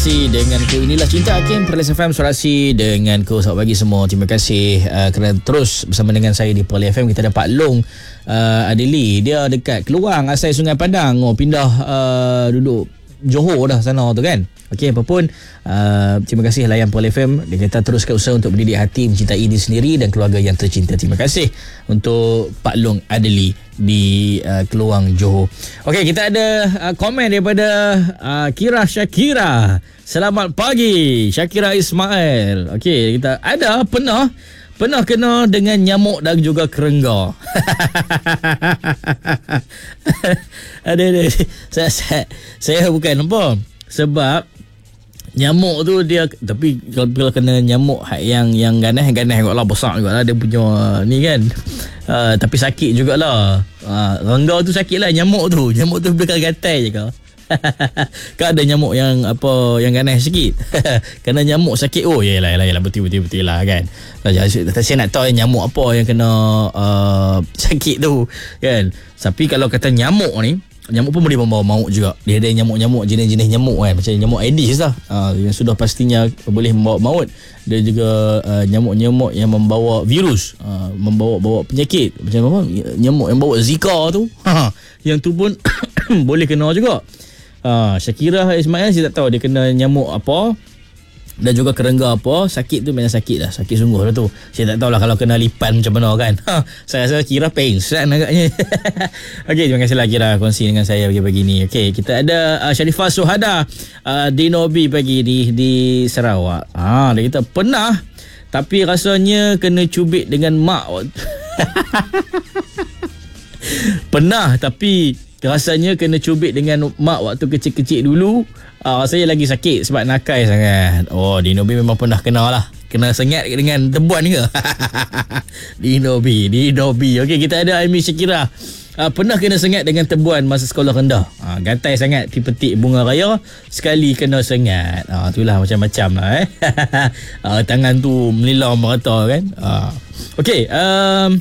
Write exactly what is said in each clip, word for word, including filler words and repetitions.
Denganku, inilah Cinta Hakim, Perlis F M, Surasi denganku. Selamat pagi semua. Terima kasih uh, kerana terus bersama dengan saya di Perlis F M. Kita ada Pak Long uh, Adeli. Dia dekat Keluang, asal Sungai Padang. Oh, pindah uh, duduk Johor dah sana tu kan. Okey, apa pun uh, terima kasih layan Perlis F M. Dia kata teruskan usaha untuk mendidik hati, mencintai diri sendiri dan keluarga yang tercinta. Terima kasih untuk Pak Long Adeli di uh, Keluang, Johor. Okey, kita ada uh, komen daripada uh, Kira Syakira. Selamat pagi Syakira Ismail. Okey, kita ada pernah pernah kena dengan nyamuk dan juga kerengga. ada ada saya, saya saya bukan apa sebab nyamuk tu dia, tapi kalau, kalau kena nyamuk yang yang ganas ganas jugaklah, besar jugaklah dia punya ni kan. Uh, tapi sakit jugalah. Uh, rengga tu sakit lah. Nyamuk tu Nyamuk tu belakang gatai je kau. Kan ada nyamuk yang apa yang ganas sikit. Kena nyamuk sakit. Oh yalah yalah, yalah betul betul betul lah kan. Saya nak tahu nyamuk apa yang kena uh, sakit tu kan. Tapi kalau kata nyamuk ni, nyamuk pun boleh membawa maut juga. Dia ada nyamuk-nyamuk, jenis-jenis nyamuk kan, macam nyamuk Aedes lah, uh, yang sudah pastinya boleh membawa maut. Dan juga uh, nyamuk-nyamuk yang membawa virus, uh, membawa-bawa penyakit. Macam apa? Nyamuk yang bawa Zika tu, yang tu pun boleh kena juga. uh, Syakira Ismail, saya tak tahu dia kena nyamuk apa dan juga kerengga apa. Sakit tu memang sakit lah, sakit sungguh lah tu. Saya tak tahulah kalau kena lipan macam mana kan. ha, Saya rasa Kira pengsan agaknya. Okey, terima kasihlah Kira kongsi dengan saya pagi-pagi ni. Okey, kita ada uh, Sharifah Suhada uh, di Nobi pagi di di Sarawak. Ah, ha, dia kata pernah tapi rasanya kena cubit dengan mak. Pernah tapi rasanya kena cubit dengan mak waktu kecil-kecil dulu. Uh, saya lagi sakit sebab nakai sangat. Oh, di Nobi memang pernah kena lah. Kena sengat dengan tebuan ke? Di Nobi, di Nobi. Okey, kita ada Aimi Syakira. Uh, pernah kena sengat dengan tebuan masa sekolah rendah. Uh, gatai sangat pergi petik bunga raya, sekali kena sengat. Uh, itulah macam-macam lah eh. uh, tangan tu melilam merata kan. Uh. Okey, um,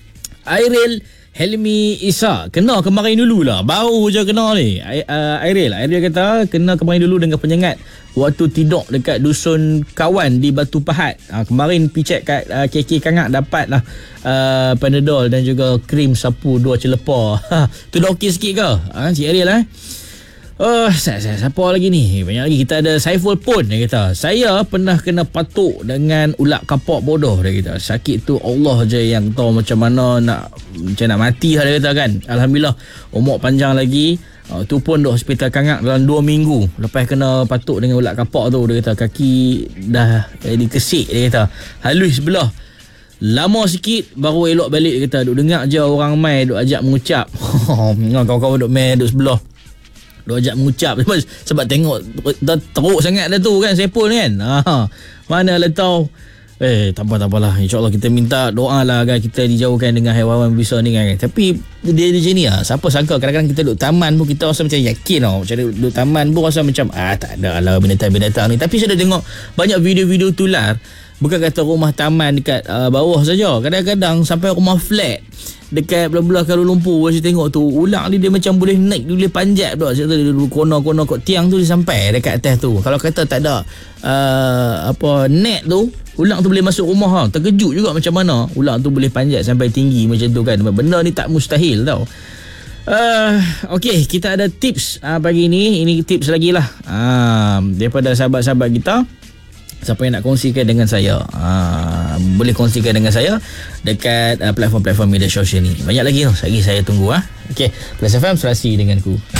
Airil Helmi Isa kena kemarin dulu lah. Baru je kena ni. uh, Airil Airil kata kena kemarin dulu dengan penyengat waktu tidur dekat dusun kawan di Batu Pahat. uh, Kemarin pergi check kat uh, K K Kangak, dapat lah uh, Panadol dan juga krim sapu dua celepar. Tu dah okey sikit ke uh, Cik Airil eh? Oh, saya, saya, siapa lagi ni? Banyak lagi. Kita ada Saiful Pun. Dia kata, saya pernah kena patuk dengan ulat kapak bodoh. Dia kata, sakit tu Allah je yang tahu macam mana nak, macam nak mati lah dia kata kan. Alhamdulillah, umur panjang lagi. Uh, tu pun duduk hospital Kangak dalam dua minggu. Lepas kena patuk dengan ulat kapak tu, dia kata, kaki dah jadi kesik. Dia kata, halus sebelah. Lama sikit baru elok balik. Dia kata, duk dengar je orang mai duk ajak mengucap. Kawan-kawan duk mai duk sebelah, duk ajak mengucap sebab tengok dah teruk sangat dah tu kan Saiful kan. Ha, mana lah tahu. Eh, tak apa tak apalah. InsyaAllah kita minta doa lah agar kita dijauhkan dengan haiwan bisa ni kan. Tapi dia macam ni lah. Siapa sangka kadang-kadang kita duduk taman pun kita rasa macam yakin tau. Macam duduk taman pun rasa macam ah tak ada lah binatang-binatang ni. Tapi saya dah tengok banyak video-video tular. Bukan kata rumah taman dekat uh, bawah saja. Kadang-kadang sampai rumah flat dekat belah-belah Kuala Lumpur. Saya tengok tu ulang ni dia macam boleh naik, dia boleh panjat pula. Saya tahu dulu kona-kona kot tiang tu dia sampai dekat atas tu. Kalau kata tak ada uh, apa net tu, ulang tu boleh masuk rumah ha. Terkejut juga macam mana ulang tu boleh panjat sampai tinggi macam tu kan. Benda ni tak mustahil tau. Uh, Okey, kita ada tips uh, pagi ni. Ini tips lagi lah uh, daripada sahabat-sahabat kita. Siapa yang nak kongsikan dengan saya, uh, boleh kongsikan dengan saya dekat uh, platform-platform media sosial ni. Banyak lagi tu. Lagi saya tunggu ah. Okey, Plus F M Surasi denganku.